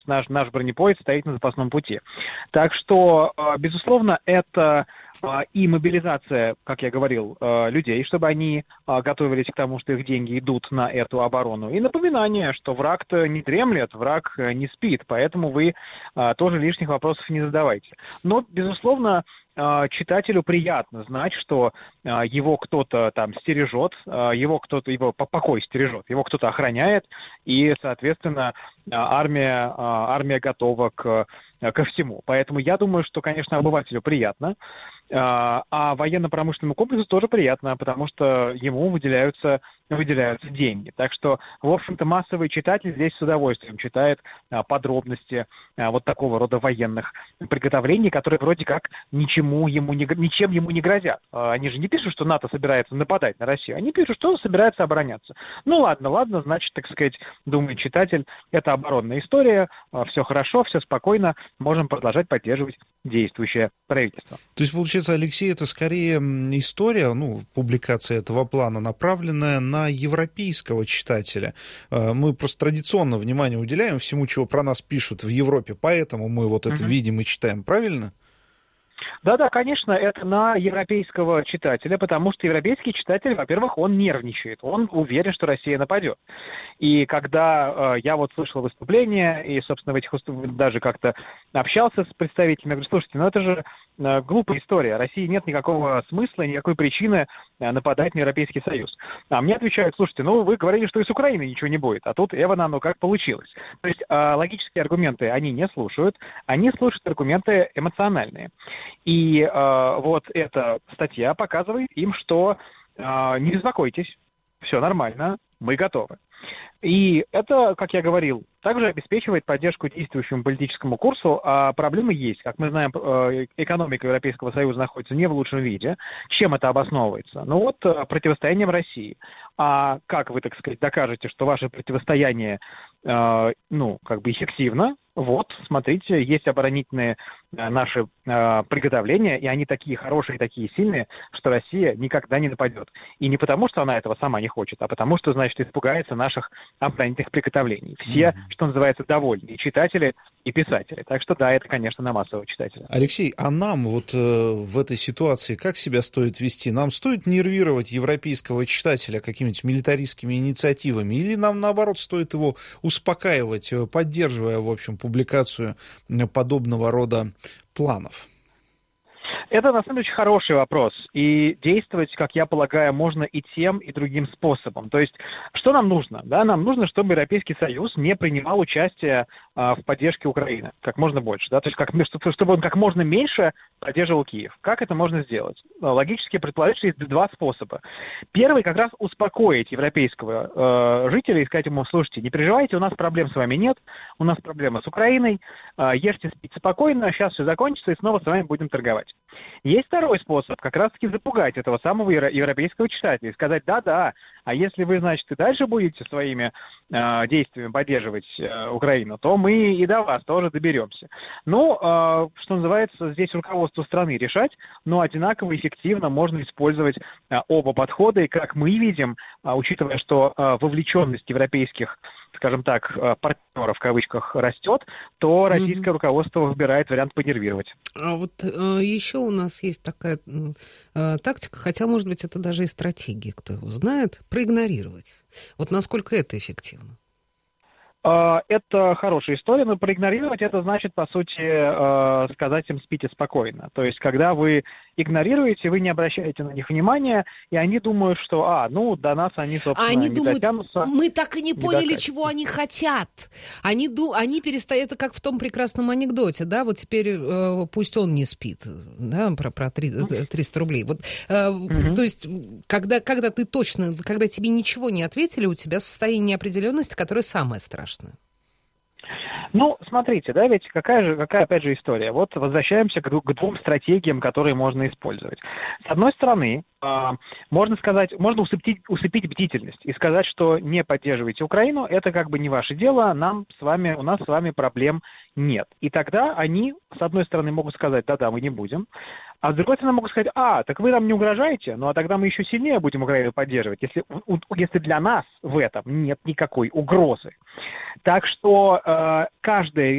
наш бронепоезд стоит на запасном пути. Так что, безусловно, это и мобилизация, как я говорил, людей, чтобы они готовились к тому, что их деньги идут на эту оборону. И напоминание, что враг-то не дремлет, враг не спит, поэтому вы тоже лишних вопросов не задавайте. Но, безусловно, читателю приятно знать, что его кто-то там стережет, его покой стережет, его кто-то охраняет, и, соответственно, армия готова ко всему. Поэтому я думаю, что, конечно, обывателю приятно, а военно-промышленному комплексу тоже приятно, потому что ему выделяются деньги. Так что, в общем-то, массовый читатель здесь с удовольствием читает подробности вот такого рода военных приготовлений, которые вроде как ничем ему не грозят. Они же не пишут, что НАТО собирается нападать на Россию, они пишут, что он собирается обороняться. Ну ладно, значит, так сказать, думает читатель, это оборонная история, все хорошо, все спокойно, можем продолжать поддерживать действующее правительство. То есть, получается, Алексей, это скорее история, публикация этого плана, направленная на европейского читателя. Мы просто традиционно внимание уделяем всему, чего про нас пишут в Европе, поэтому мы вот это видим и читаем, правильно? Да, конечно, это на европейского читателя, потому что европейский читатель, во-первых, он нервничает, он уверен, что Россия нападет. И когда я вот слышал выступления, и, собственно, в этих выступлениях даже как-то общался с представителями, я говорю, слушайте, это же глупая история. России нет никакого смысла, никакой причины нападать на Европейский Союз. А мне отвечают, слушайте, вы говорили, что и с Украиной ничего не будет, а тут оно как получилось. То есть логические аргументы они не слушают, они слушают аргументы эмоциональные. И вот эта статья показывает им, что не беспокойтесь, все нормально, мы готовы. И это, как я говорил, также обеспечивает поддержку действующему политическому курсу, а проблемы есть. Как мы знаем, экономика Европейского Союза находится не в лучшем виде. Чем это обосновывается? Противостоянием России. А как вы, так сказать, докажете, что ваше противостояние, эффективно? Вот, смотрите, есть оборонительные наши приготовления, и они такие хорошие, такие сильные, что Россия никогда не нападет. И не потому, что она этого сама не хочет, а потому, что, значит, испугается наших оборонительных приготовлений. Все, что называется, довольны, и читатели, и писатели. Так что, да, это, конечно, на массового читателя. Алексей, а нам в этой ситуации как себя стоит вести? Нам стоит нервировать европейского читателя какими-нибудь милитаристскими инициативами? Или нам, наоборот, стоит его успокаивать, поддерживая, в общем, публикацию подобного рода планов? Это, на самом деле, очень хороший вопрос. И действовать, как я полагаю, можно и тем, и другим способом. То есть, что нам нужно? Да, нам нужно, чтобы Европейский Союз не принимал участие в поддержке Украины как можно больше. Да? То есть, чтобы он как можно меньше поддерживал Киев. Как это можно сделать? Логически предположить, что есть два способа. Первый как раз успокоить европейского жителя и сказать ему, слушайте, не переживайте, у нас проблем с вами нет, у нас проблемы с Украиной, ешьте, спите спокойно, сейчас все закончится, и снова с вами будем торговать. Есть второй способ, как раз-таки запугать этого самого европейского читателя и сказать, да, а если вы, значит, и дальше будете своими действиями поддерживать Украину, то мы и до вас тоже доберемся. Что называется, здесь руководство страны решать, но одинаково эффективно можно использовать оба подхода, и как мы видим, учитывая, что вовлеченность европейских, скажем так, партнеров в кавычках растет, то российское руководство выбирает вариант понервировать. А вот еще у нас есть такая тактика, хотя, может быть, это даже и стратегия, кто его знает, проигнорировать. Вот насколько это эффективно? Это хорошая история, но проигнорировать это значит, по сути, сказать им спите спокойно. То есть, когда вы игнорируете, вы не обращаете на них внимания, и они думают, что, до нас они, собственно, они не думают, дотянутся. Мы так и не поняли, чего они хотят. Они перестают, это как в том прекрасном анекдоте, да, вот теперь пусть он не спит, да, про 300 рублей. Вот, то есть, когда тебе ничего не ответили, у тебя состояние неопределенности, которое самое страшное. Смотрите, да, ведь какая опять же история. Вот возвращаемся к двум стратегиям, которые можно использовать. С одной стороны, можно усыпить бдительность и сказать, что не поддерживайте Украину, это как бы не ваше дело, у нас с вами проблем нет. И тогда они, с одной стороны, могут сказать, да, мы не будем, А с другой стороны, могут сказать, так вы нам не угрожаете, ну а тогда мы еще сильнее будем Украину поддерживать, если для нас в этом нет никакой угрозы. Так что каждое